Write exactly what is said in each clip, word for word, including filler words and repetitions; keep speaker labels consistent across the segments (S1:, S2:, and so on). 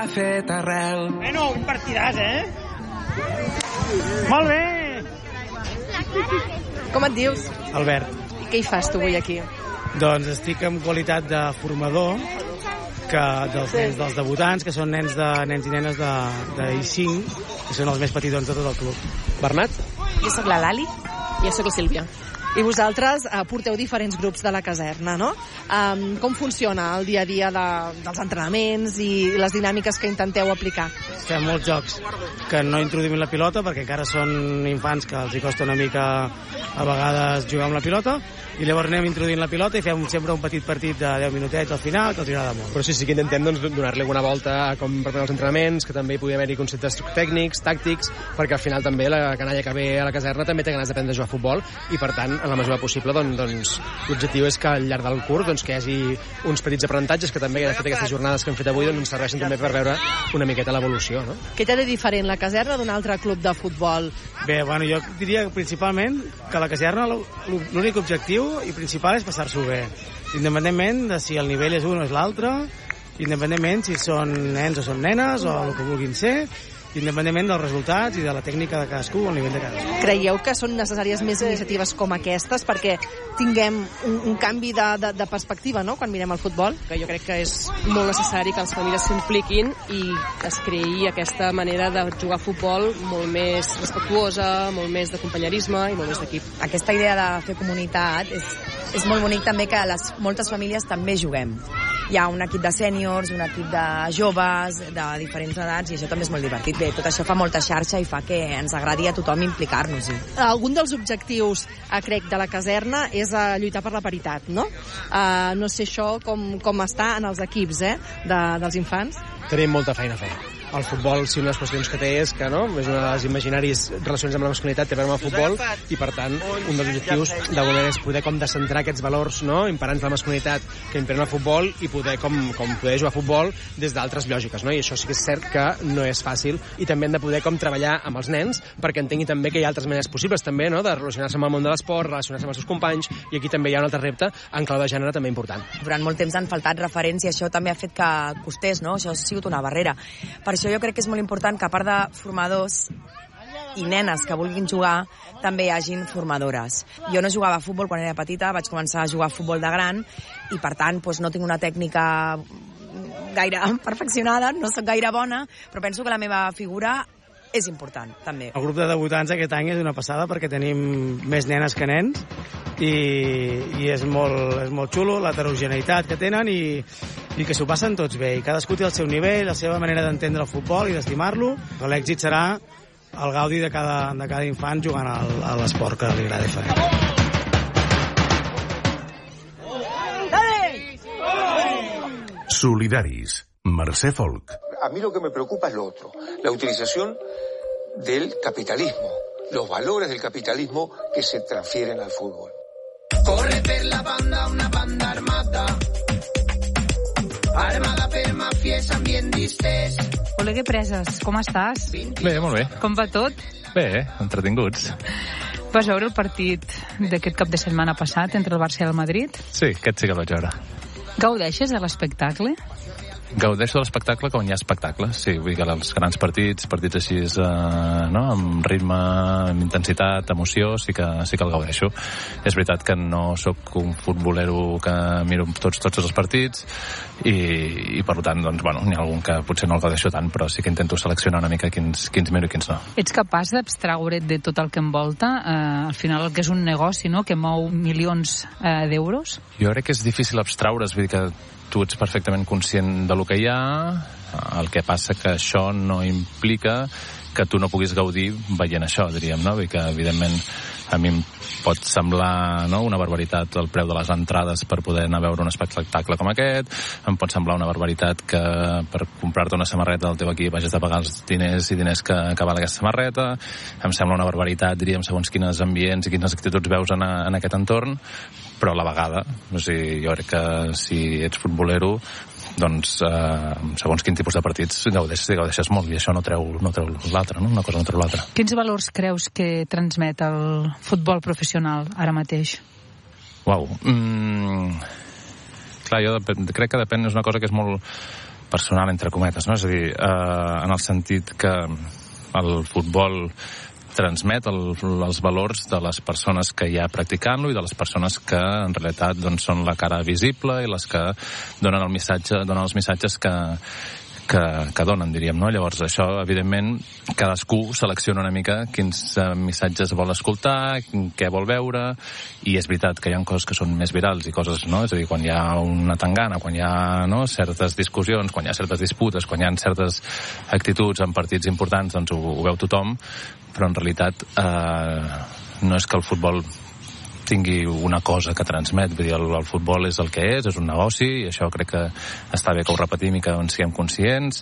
S1: Ha fet arrel.
S2: Bueno, un partidàs, eh? Molt bé!
S3: Com et dius?
S4: Albert.
S3: I què hi fas tu avui aquí?
S4: Doncs estic en qualitat de formador que dels nens dels debutants, que són nens de nens i nenes de, de I cinc, que són els més petitons de tot el club.
S5: Bernat?
S3: Jo sóc la Lali.
S6: Jo sóc la Sílvia.
S3: I vosaltres eh, porteu diferents grups de la caserna, no? Um, com funciona el dia a dia de, dels entrenaments i les dinàmiques que intenteu aplicar?
S4: Fem molts jocs que no introduïm la pilota perquè encara són infants que els hi costa una mica a vegades jugar amb la pilota, i llavors anem introduint la pilota i fem sempre un petit partit de deu minutets al final, que els agrada molt.
S5: Però sí, sí que intentem doncs, donar-li alguna volta a com preparar els entrenaments, que també hi pugui haver-hi conceptes tècnics, tàctics, perquè al final també la canalla que ve a la caserna també té ganes d'aprendre a jugar a futbol, i per tant, en la mesura possible, doncs, doncs l'objectiu és que al llarg del curs doncs, que hi hagi uns petits aprenentatges que també, de fet, aquestes jornades que hem fet avui doncs, ens serveixen també per veure una miqueta l'evolució, no?
S3: Què té de diferent la caserna d'un altre club de futbol?
S4: Bé, bueno, jo diria principalment que la caserna l'únic objectiu i principal és passar-s'ho bé, independentment de si el nivell és un o és l'altre, independentment si són nens o són nenes o el que vulguin ser, independentment dels resultats i de la tècnica de cadascú o el nivell de cadascú.
S3: Creieu que són necessàries més iniciatives com aquestes perquè tinguem un, un canvi de, de, de perspectiva, no?, quan mirem el futbol?
S6: Que jo crec que és molt necessari que les famílies s'impliquin i es creï aquesta manera de jugar a futbol molt més respectuosa, molt més de companyerisme i molt més d'equip.
S7: Aquesta idea de fer comunitat és, és molt bonic també que les, moltes famílies també juguem. Hi ha un equip de sèniors, un equip de joves, de diferents edats, i això també és molt divertit. Bé, tot això fa molta xarxa i fa que ens agradi a tothom implicar-nos-hi.
S3: Algun dels objectius, eh, crec, de la caserna és eh, lluitar per la paritat, no? Eh, no sé això com, com està en els equips, eh, de, dels infants.
S5: Tenim molta feina a fer. El futbol, si una de les qüestions que té és que, no?, és una de les imaginaris relacions amb la masculinitat, té a veure amb el futbol, i per tant, un dels objectius d'alguna manera és poder com descentrar aquests valors, no?, imperants de la masculinitat que imperen el futbol i poder com, com poder jugar a futbol des d'altres lògiques, no? I això sí que és cert que no és fàcil, i també hem de poder com treballar amb els nens perquè entenguin també que hi ha altres maneres possibles també, no?, de relacionar-se amb el món de l'esport, relacionar-se amb els seus companys, i aquí també hi ha un altre repte en clau de gènere també important.
S7: Durant molt temps han faltat referents i això també ha fet que costés, no? Això ha sigut una barrera. Per això jo crec que és molt important que a part de formadors i nenes que vulguin jugar, també hi hagin formadores. Jo no jugava a futbol quan era petita, vaig començar a jugar a futbol de gran i per tant doncs, no tinc una tècnica gaire perfeccionada, no soc gaire bona, però penso que la meva figura és important, també.
S4: El grup de debutants aquest any és una passada perquè tenim més nenes que nens i, i és, molt, és molt xulo l'heterogeneïtat que tenen i, i que s'ho passen tots bé. I cadascú té el seu nivell, la seva manera d'entendre el futbol i d'estimar-lo. L'èxit serà el gaudi de cada, de cada infant jugant al, a l'esport que li agrada fer.
S8: Solidaris. Mercè Folk.
S9: A mí lo que me preocupa es lo otro, la utilización del capitalismo, los valores del capitalismo que se transfieren al fútbol.
S10: Corre per la banda una banda armada, armada per mafies amb bien distès.
S11: Oleguer Preses, com estàs?
S12: Bé, molt bé.
S11: Com va tot?
S12: Bé, entretinguts.
S11: Vas veure el partit d'aquest cap de setmana passat entre el Barça i el Madrid?
S12: Sí, aquest sí que el vaig veure.
S11: Gaudeixes de l'espectacle?
S12: Gaudeixo de l'espectacle quan hi ha espectacle, sí, vull dir que els grans partits, partits així, eh, no?, amb ritme, amb intensitat, emoció, sí que, sí que el gaudeixo. És veritat que no sóc un futbolero que miro tots, tots els partits i, i per tant, doncs, bueno, n'hi ha algun que potser no el gaudeixo tant, però sí que intento seleccionar una mica quins, quins miro i quins no.
S11: Ets capaç d'abstraure't de tot el que envolta, eh, al final el que és un negoci, no?, que mou milions eh, d'euros?
S12: Jo crec que és difícil abstraure's, vull dir que tu ets perfectament conscient de lo que hi ha, el que passa que això no implica que tu no puguis gaudir veient això, diríem, no? Vull dir que, evidentment, a mi em pot semblar, no?, una barbaritat el preu de les entrades per poder anar a veure un espectacle com aquest, em pot semblar una barbaritat que per comprar-te una samarreta del teu equip hagis de pagar els diners i diners que, que val aquesta samarreta, em sembla una barbaritat, diríem, segons quins ambients i quines actituds veus en, en aquest entorn, però a la vegada, o sigui, jo crec que si ets futbolero, doncs eh, segons quin tipus de partits gaudeixes, gaudeixes molt i això no treu, no treu l'altre, no? Una cosa no treu l'altra.
S11: Quins valors creus que transmet el futbol professional ara mateix?
S12: Uau. Mm, clar, jo depèn, crec que depèn, és una cosa que és molt personal, entre cometes, no? És a dir, eh, en el sentit que el futbol transmet el, els valors de les persones que hi ha practicant-lo i de les persones que en realitat doncs, són la cara visible i les que donen el missatge, donen els missatges que, que, que donen, diríem, no? Llavors això, evidentment, cadascú selecciona una mica quins uh, missatges vol escoltar, què vol veure, i és veritat que hi ha coses que són més virals i coses, no? És a dir, quan hi ha una tangana, quan hi ha, no, certes discussions, quan hi ha certes disputes, quan hi ha certes actituds en partits importants, doncs ho, ho veu tothom, però en realitat eh, no és que el futbol tingui una cosa que transmet, vull dir, el, el futbol és el que és, és un negoci, i això crec que està bé que ho repetim i que en siguem conscients.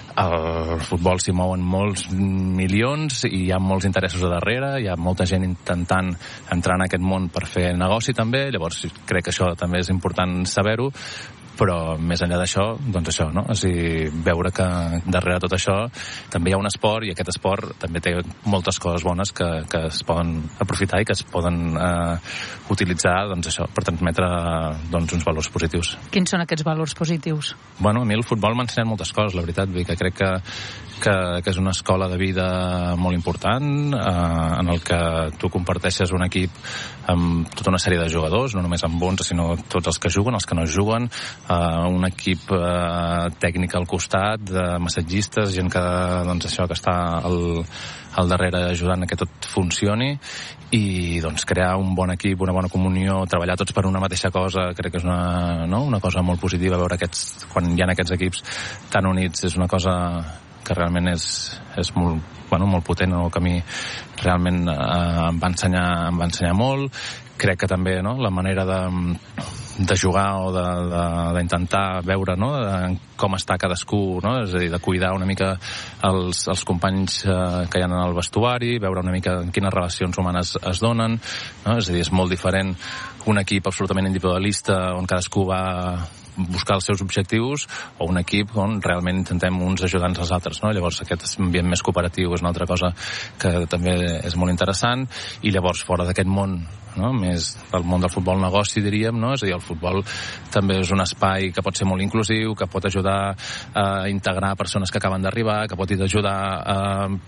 S12: El futbol s'hi mouen molts milions i hi ha molts interessos a darrere, hi ha molta gent intentant entrar en aquest món per fer negoci també, llavors crec que això també és important saber-ho, però més enllà d'això, doncs això, no? És a dir, veure que darrere tot això també hi ha un esport, i aquest esport també té moltes coses bones que, que es poden aprofitar i que es poden eh, utilitzar, doncs això, per transmetre doncs, uns valors positius.
S11: Quins són aquests valors positius?
S12: Bueno, a mi el futbol m'ha ensenyat moltes coses, la veritat, vull dir que crec que, que, que és una escola de vida molt important, eh, en el que tu comparteixes un equip amb tota una sèrie de jugadors, no només amb onze, sinó tots els que juguen, els que no juguen, Uh, un equip uh, tècnic al costat, de massatgistes, gent que, doncs, això, que està al, al darrere ajudant a que tot funcioni, i doncs crear un bon equip, una bona comunió, treballar tots per una mateixa cosa, crec que és una, no? una cosa molt positiva. Veure aquests, quan hi ha aquests equips tan units, és una cosa que realment és, és molt, bueno, molt potent, no? Que a mi realment eh, em va ensenyar, em va ensenyar molt. Crec que també, no? La manera de, de jugar o d'intentar veure, no? Com està cadascú, no? És a dir, de cuidar una mica els, els companys eh, que hi ha en el vestuari, veure una mica quines relacions humanes es donen, no? És a dir, és molt diferent un equip absolutament individualista on cadascú va buscar els seus objectius, o un equip on realment intentem uns ajudar-nos als altres, no? Llavors aquest ambient més cooperatiu és una altra cosa que també és molt interessant. I llavors fora d'aquest món, no? Més del món del futbol negoci, diríem, no? És a dir, el futbol també és un espai que pot ser molt inclusiu, que pot ajudar a integrar persones que acaben d'arribar, que pot ajudar a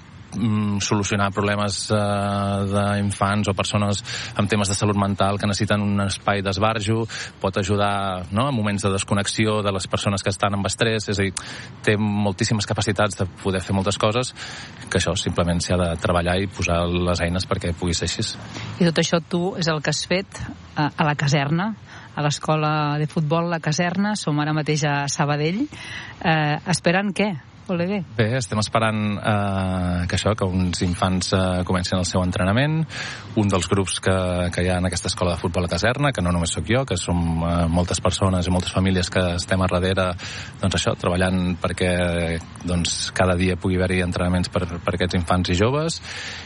S12: solucionar problemes eh, d'infants o persones amb temes de salut mental que necessiten un espai d'esbarjo, pot ajudar, no?, en moments de desconnexió de les persones que estan amb estrès, és a dir, té moltíssimes capacitats de poder fer moltes coses, que això simplement s'ha de treballar i posar les eines perquè pugui ser així.
S11: I tot això tu és el que has fet a, a la caserna, a l'escola de futbol La Caserna, som ara mateix a Sabadell, eh, esperant què? Oleguer.
S12: Bé, estem esperant eh, que això, que uns infants eh, comencin el seu entrenament. Un dels grups que, que hi ha en aquesta escola de futbol a Caserna, que no només sóc jo, que som eh, moltes persones i moltes famílies que estem a darrere, doncs això, treballant perquè doncs, cada dia pugui haver-hi entrenaments per, per aquests infants i joves,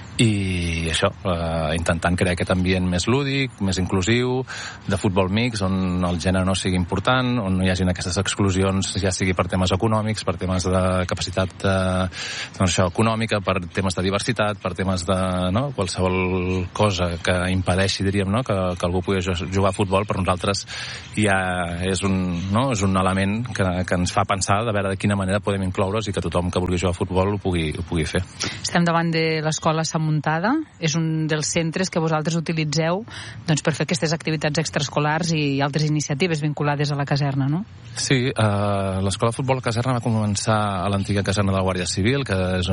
S12: i això, eh, intentant crear aquest ambient més lúdic, més inclusiu, de futbol mix, on el gènere no sigui important, on no hi hagin aquestes exclusions, ja sigui per temes econòmics, per temes de capacitat de, doncs això, econòmica, per temes de diversitat, per temes de, no?, qualsevol cosa que impedeixi, diríem, no?, que, que algú pugui jugar a futbol. Per nosaltres ja és un, no?, és un element que, que ens fa pensar de veure de quina manera podem incloure's i que tothom que vulgui jugar a futbol ho pugui, ho pugui fer.
S11: Estem davant de l'escola Sant Muntada, és un dels centres que vosaltres utilitzeu doncs, per fer aquestes activitats extraescolars i altres iniciatives vinculades a la caserna, no?
S12: Sí, eh, l'escola de futbol Caserna va començar a l'antiga caserna de la Guàrdia Civil, que és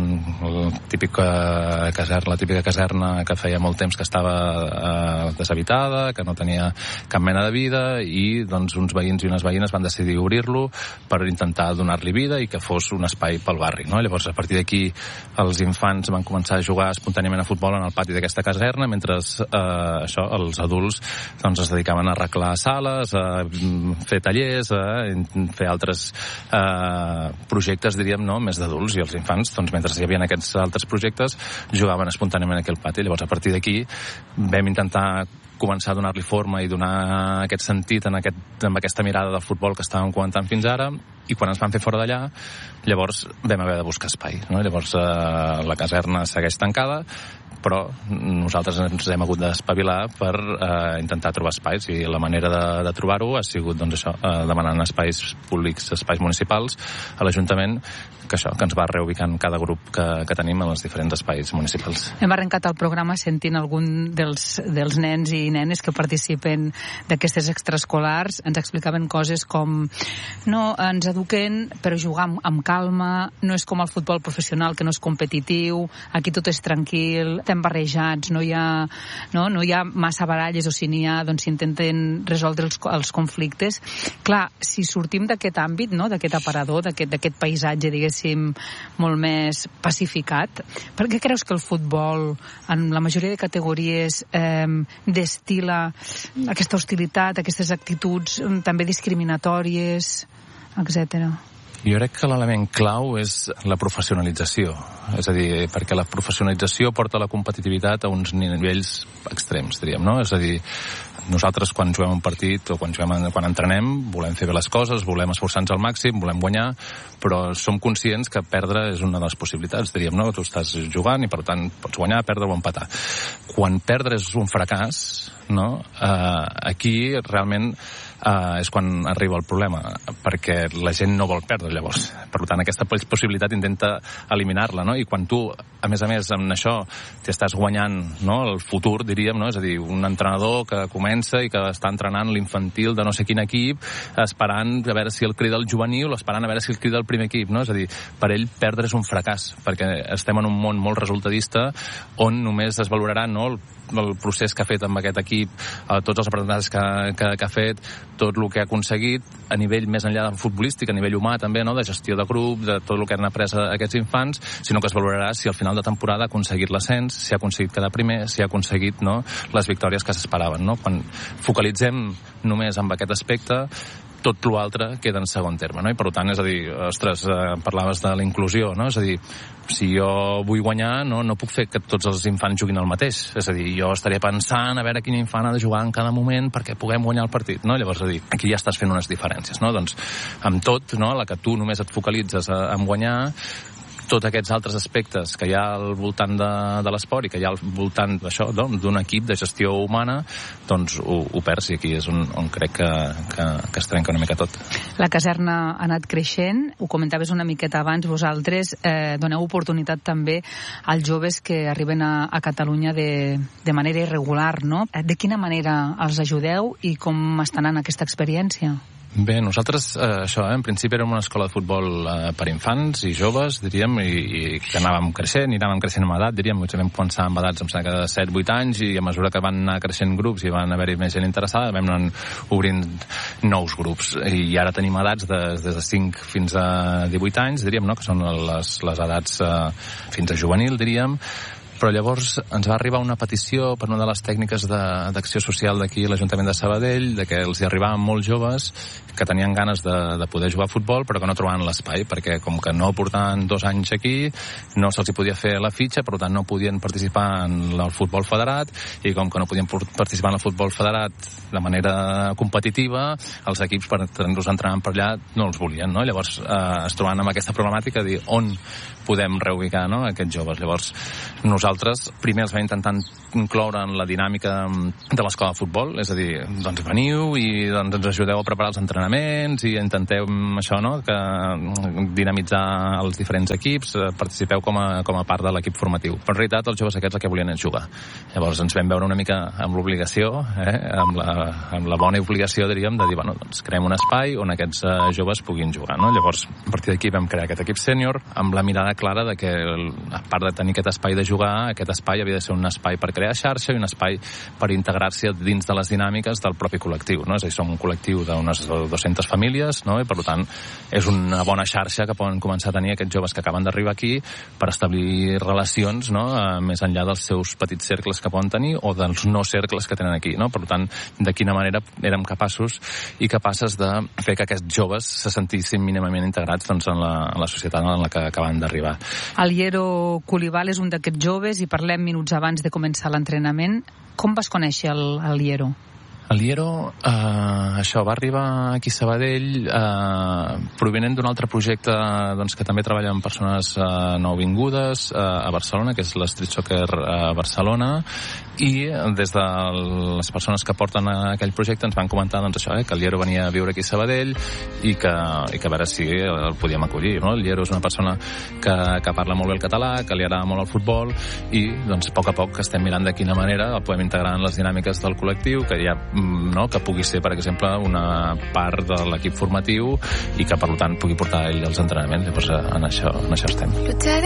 S12: un típic eh, caserna, la típica caserna que feia molt temps que estava eh, deshabitada, que no tenia cap mena de vida, i doncs uns veïns i unes veïnes van decidir obrir-lo per intentar donar-li vida i que fos un espai pel barri, no? Llavors, a partir d'aquí, els infants van començar a jugar espontàniament a futbol en el pati d'aquesta caserna, mentre eh, això, els adults doncs, es dedicaven a arreglar sales, a fer tallers, a fer altres eh, projectes, diríem, no?, més d'adults, i els infants, doncs, mentre hi havia aquests altres projectes, jugaven espontàniament a aquell pati. Llavors, a partir d'aquí, vam intentar començar a donar-li forma i donar aquest sentit en, aquest, en aquesta mirada del futbol que estàvem comentant fins ara, i quan ens van fer fora d'allà, llavors vam haver de buscar espai, no? Llavors eh, la caserna segueix tancada, però nosaltres ens hem hagut d'espavilar per eh, intentar trobar espais, i la manera de, de trobar-ho ha sigut doncs, això, eh, demanant espais públics, espais municipals a l'Ajuntament, que això, que ens va reubicant cada grup que, que tenim en els diferents espais municipals.
S11: Hem arrencat el programa sentint algun dels, dels nens i nenes que participen d'aquestes extraescolars. Ens explicaven coses com no, ens eduquen per jugar amb, amb calma, no és com el futbol professional, que no és competitiu, aquí tot és tranquil, estem barrejats, no hi ha, no, no hi ha massa baralles, o si n'hi ha, doncs s'intenten resoldre els, els conflictes. Clar, si sortim d'aquest àmbit, no, d'aquest aparador, d'aquest paisatge, diguéssim, molt més pacificat, per què creus que el futbol, en la majoria de categories, eh, destila aquesta hostilitat, aquestes actituds eh, també discriminatòries, etcètera?
S12: Jo crec que l'element clau és la professionalització. És a dir, perquè la professionalització porta la competitivitat a uns nivells extrems, diríem, no? És a dir, nosaltres quan juguem un partit o quan, juguem, quan entrenem volem fer bé les coses, volem esforçar-nos al màxim, volem guanyar, però som conscients que perdre és una de les possibilitats, diríem, no? Tu estàs jugant i per tant pots guanyar, perdre o empatar. Quan perdre és un fracàs, no? Eh, aquí realment Uh, és quan arriba el problema, perquè la gent no vol perdre llavors. Per tant, aquesta possibilitat intenta eliminar-la, no? I quan tu, a més a més, amb això t'estàs guanyant, no, el futur, diríem, no? És a dir, un entrenador que comença i que està entrenant l'infantil de no sé quin equip, esperant a veure si el crida el juvenil o esperant a veure si el crida el primer equip, no? És a dir, per ell perdre és un fracàs, perquè estem en un món molt resultadista on només es valorarà, no, el el procés que ha fet amb aquest equip, eh, tots els aprenentatges que, que, que ha fet, tot el que ha aconseguit a nivell més enllà del futbolístic, a nivell humà també, no? De gestió de grup, de tot el que han après aquests infants, sinó que es valorarà si al final de temporada ha aconseguit l'ascens, si ha aconseguit quedar primer, si ha aconseguit, no, les victòries que s'esperaven, no? Quan focalitzem només en aquest aspecte, tot l'altre queda en segon terme, no? I per tant, és a dir, ostres, eh, parlaves de la inclusió, no? És a dir, si jo vull guanyar, no, no puc fer que tots els infants juguin el mateix. És a dir, jo estaré pensant a veure quin infant ha de jugar en cada moment perquè puguem guanyar el partit, no? Llavors, és a dir, aquí ja estàs fent unes diferències, no? Doncs, amb tot, no?, la que tu només et focalitzes a, a guanyar, tots aquests altres aspectes que hi ha al voltant de, de l'esport i que hi ha al voltant d'això, d'un equip de gestió humana, doncs ho, ho perds, i aquí és on, on crec que, que, que es trenca una mica tot.
S11: La caserna ha anat creixent, ho comentaves una miqueta abans, vosaltres eh, doneu oportunitat també als joves que arriben a, a Catalunya de, de manera irregular, no? De quina manera els ajudeu i com està anant aquesta experiència?
S12: Bé, nosaltres, eh, això, eh, en principi érem una escola de futbol eh, per infants i joves, diríem, i, i que anàvem creixent, i anàvem creixent amb edat, diríem, potser vam començar amb edats, em sembla que de set vuit anys, i a mesura que van anar creixent grups i van haver-hi més gent interessada, vam anar obrint nous grups, i ara tenim edats de, des de cinc fins a divuit anys, diríem, no?, que són les, les edats eh, fins a juvenil, diríem. Però llavors ens va arribar una petició per una de les tècniques d'acció social d'aquí a l'Ajuntament de Sabadell, de que els hi arribaven molts joves que tenien ganes de, de poder jugar a futbol, però que no trobaven l'espai, perquè com que no portaven dos anys aquí, no se'ls hi podia fer la fitxa, per tant no podien participar en el futbol federat, i com que no podien participar en el futbol federat de manera competitiva, els equips per tenir-los entrenant per allà no els volien, no? Llavors eh, es trobaven amb aquesta problemàtica de dir on podem reubicar, no?, aquests joves. Llavors nosaltres primer els vam intentar incloure en la dinàmica de l'escola de futbol, és a dir, doncs veniu i doncs ens ajudeu a preparar els entrenaments i intentem això, no?, que dinamitzar els diferents equips, participeu com a, com a part de l'equip formatiu. Però en realitat els joves aquests el que volien és jugar. Llavors ens vam veure una mica amb l'obligació, eh, amb, la, amb la bona obligació, diríem, de dir, bueno, doncs creem un espai on aquests uh, joves puguin jugar, no? Llavors, a partir d'aquí vam crear aquest equip sènior amb la mirada clara de que, a part de tenir aquest espai de jugar, aquest espai havia de ser un espai per crear xarxa i un espai per integrar-se dins de les dinàmiques del propi col·lectiu, no? És a dir, som un col·lectiu d'unes dues-centes famílies, no?, i per tant és una bona xarxa que poden començar a tenir aquests joves que acaben d'arribar aquí per establir relacions, no?, més enllà dels seus petits cercles que poden tenir o dels no cercles que tenen aquí, no? Per tant, de quina manera érem capaços i capaces de fer que aquests joves se sentissin mínimament integrats, doncs, en la, en la societat en la que acaben d'arribar.
S11: Aliero Culibal és un d'aquests joves i parlem minuts abans de començar l'entrenament. Com vas conèixer el, el Liero?
S12: El Liero, eh, això, va arribar aquí a Sabadell eh, provenent d'un altre projecte doncs, que també treballa amb persones eh, nouvingudes eh, a Barcelona, que és l'Street Soccer a Barcelona, i des de les persones que porten a aquell projecte ens van comentar doncs, això, eh, que el Liero venia a viure aquí a Sabadell i que, i que a veure si el podíem acollir. No? El Liero és una persona que, que parla molt bé el català, que li agrada molt el futbol i doncs, a poc a poc estem mirant de quina manera el podem integrar en les dinàmiques del col·lectiu, que hi ha no? que pugui ser, per exemple, una part de l'equip formatiu i que, per tant, pugui portar ell els entrenaments. Llavors, en això, en això estem.